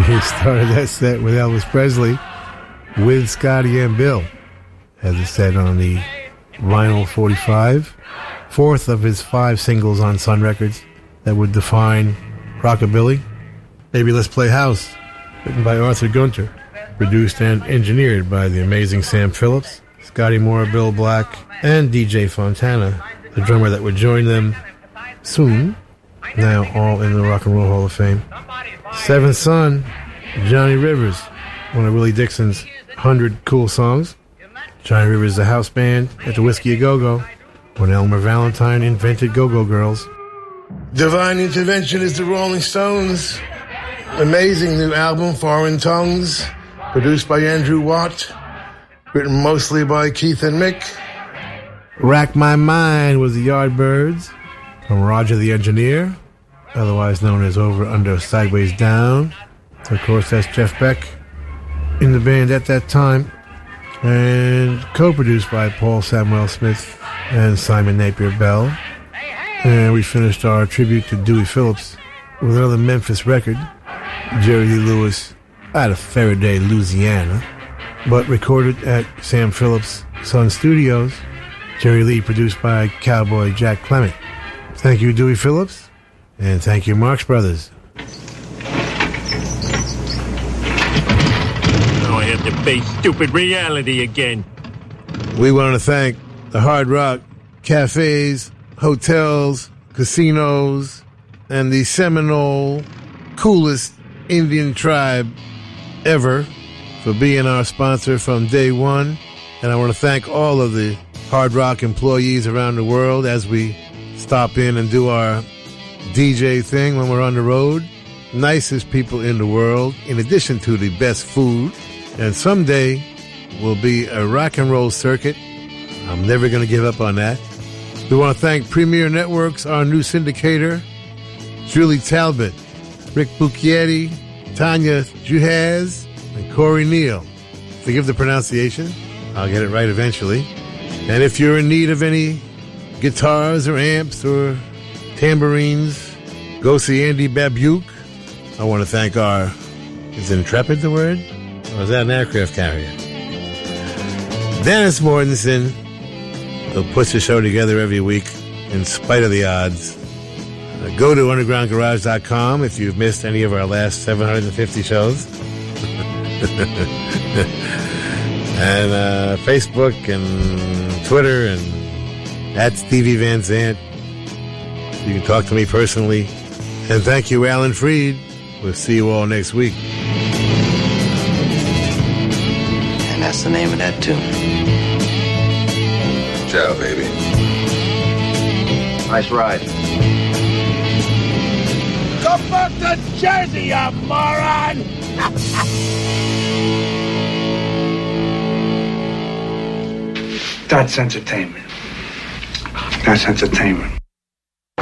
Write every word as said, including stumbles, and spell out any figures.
He started that set with Elvis Presley with Scotty and Bill, as it said on the vinyl forty-five, fourth of his five singles on Sun Records that would define rockabilly. Maybe Let's Play House, written by Arthur Gunter, produced and engineered by the amazing Sam Phillips, Scotty Moore, Bill Black, and D J Fontana, the drummer that would join them soon, now all in the Rock and Roll Hall of Fame. Seventh Son, Johnny Rivers, one of Willie Dixon's one hundred cool songs. Johnny Rivers, the house band at the Whiskey A Go-Go, when Elmer Valentine invented Go-Go Girls. Divine Intervention is the Rolling Stones. Amazing new album, Foreign Tongues, produced by Andrew Watt, written mostly by Keith and Mick. Rack My Mind was the Yardbirds, from Roger the Engineer, otherwise known as Over, Under, Sideways, Down. Of course, that's Jeff Beck in the band at that time, and co-produced by Paul Samuel Smith and Simon Napier Bell. And we finished our tribute to Dewey Phillips with another Memphis record, Jerry Lee Lewis out of Faraday, Louisiana, but recorded at Sam Phillips' Sun Studios. Jerry Lee produced by Cowboy Jack Clement. Thank you, Dewey Phillips, and thank you, Marx Brothers. Now I have to face stupid reality again. We want to thank the Hard Rock cafes, hotels, casinos, and the Seminole coolest Indian tribe ever for being our sponsor from day one. And I want to thank all of the Hard Rock employees around the world as we stop in and do our D J thing when we're on the road. Nicest people in the world, in addition to the best food. And someday will be a rock and roll circuit. I'm never going to give up on that. We want to thank Premier Networks, our new syndicator, Julie Talbot, Rick Bucchietti, Tanya Juhaz, and Corey Neal. Forgive the pronunciation. I'll get it right eventually. And if you're in need of any guitars or amps or tambourines, go see Andy Babuke. I want to thank our, is Intrepid the word? Or is that an aircraft carrier? Dennis Mortensen, who puts the show together every week in spite of the odds. Uh, go to underground garage dot com if you've missed any of our last seven hundred fifty shows. And uh, Facebook and Twitter and at Stevie Van Zandt. You can talk to me personally. And thank you, Alan Freed. We'll see you all next week. And that's the name of that tune. Ciao, baby. Nice ride. Come back to Jersey, you moron! That's entertainment. That's entertainment.